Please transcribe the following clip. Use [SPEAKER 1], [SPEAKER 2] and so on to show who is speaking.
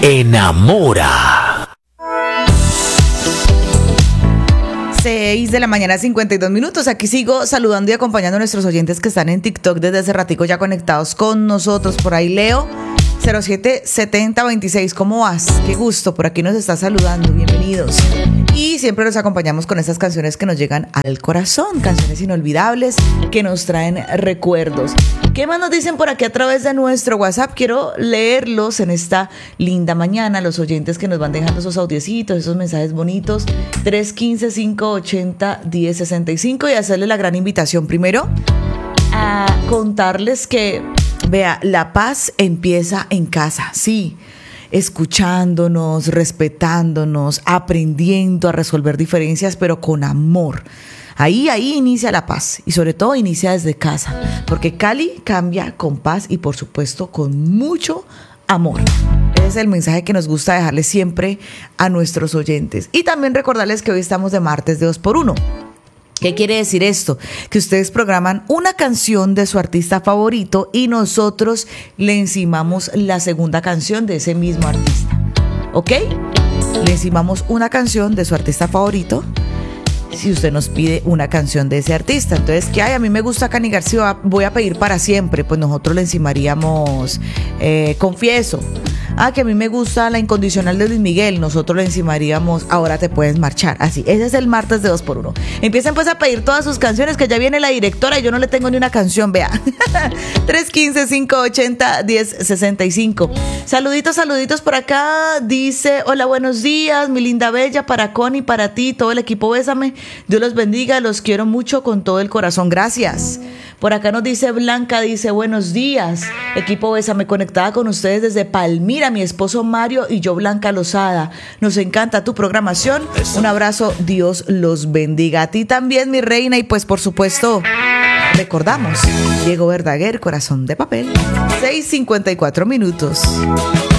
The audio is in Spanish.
[SPEAKER 1] enamora.
[SPEAKER 2] 6 de la mañana, 52 minutos. Aquí sigo saludando y acompañando a nuestros oyentes que están en TikTok desde hace ratico ya conectados con nosotros. Por ahí Leo 077026, ¿cómo vas? Qué gusto, por aquí nos está saludando, bienvenidos. Y siempre los acompañamos con estas canciones que nos llegan al corazón, canciones inolvidables que nos traen recuerdos. ¿Qué más nos dicen por aquí a través de nuestro WhatsApp? Quiero leerlos en esta linda mañana, los oyentes que nos van dejando esos audiecitos, esos mensajes bonitos, 315-580-1065, y hacerle la gran invitación primero a contarles que, vea, la paz empieza en casa, sí, escuchándonos, respetándonos, aprendiendo a resolver diferencias, pero con amor. Ahí inicia la paz, y sobre todo inicia desde casa, porque Cali cambia con paz y por supuesto con mucho amor. Ese es el mensaje que nos gusta dejarles siempre a nuestros oyentes. Y también recordarles que hoy estamos de martes de 2x1. ¿Qué quiere decir esto? Que ustedes programan una canción de su artista favorito y nosotros le encimamos la segunda canción de ese mismo artista. ¿Ok? Le encimamos una canción de su artista favorito si usted nos pide una canción de ese artista. Entonces, ¿qué hay? A mí me gusta Cani García, voy a pedir para siempre. Pues nosotros le encimaríamos Confieso. Que a mí me gusta La Incondicional de Luis Miguel, nosotros le encimaríamos Ahora te puedes marchar. Así, ese es el martes de 2x1. Empiecen pues a pedir todas sus canciones, que ya viene la directora y yo no le tengo ni una canción, vea. 315-580-1065. Saluditos por acá. Dice, hola, buenos días, mi linda bella, para Connie, para ti, todo el equipo Bésame. Dios los bendiga, los quiero mucho con todo el corazón. Gracias. Por acá nos dice Blanca, dice, buenos días, equipo Bésame, conectada con ustedes desde Palmira, mi esposo Mario y yo, Blanca Lozada. Nos encanta tu programación. Un abrazo, Dios los bendiga. A ti también, mi reina. Y pues, por supuesto, recordamos, Diego Verdaguer, Corazón de Papel. 6:54 minutos.